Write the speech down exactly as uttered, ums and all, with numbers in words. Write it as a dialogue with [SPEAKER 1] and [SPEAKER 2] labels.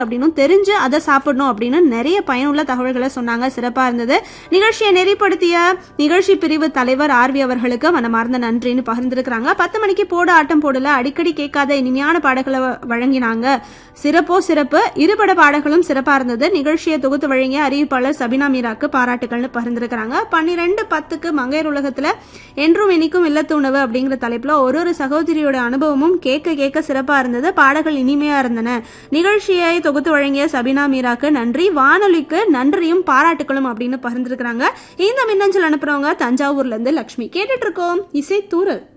[SPEAKER 1] அப்படின்னு தெரிஞ்சு அதை சாப்பிடணும் அப்படின்னு நிறைய பயனுள்ள தகவல்களை சொன்னாங்க. சிறப்பா இருந்தது. நிகழ்ச்சியை நெறிப்படுத்திய நிகழ்ச்சி பிரிவு தலைவர் ஆர்வி அவர்களுக்கு மனமார்ந்த நன்றின்னு பகிர்ந்திருக்கிறாங்க. பத்து மணிக்கு போடு ஆட்டம் போடல அடிக்கடி கேட்காத இனிமையான பாடல்களை வழங்கினாங்க. சிறப்போ சிறப்பு. இருபட பாடல்களும் சிறப்பா இருந்தது. நிகழ்ச்சியை தொகுத்து வழங்கிய அறிவிப்பாளர் சபினா மீராக்கு பாராட்டுகள்னு பகிர்ந்திருக்கிறாங்க. பன்னிரெண்டு பத்துக்கு மங்கையர் உலகத்துல என்றும் இனிக்கும் இல்லத்து உணவு அப்படிங்கிற தலைப்புல ஒரு ஒரு சகோதரியோட அனுபவமும் கேட்க கேட்க சிறப்பா இருந்தது. பாடல்கள் இனிமையா இருந்தன. நிகழ்ச்சியை தொகுத்து வழங்கிய சபினா மீராக்கு நன்றி. வானொலிக்கு நன்றியும் பாராட்டுகளும் அப்படின்னு பகிர்ந்திருக்கிறாங்க. இந்த மின்னஞ்சல் அனுப்புறவங்க தஞ்சாவூர்ல இருந்து லட்சுமி. கேட்டுட்டு இருக்கோம் இசை தூரல்.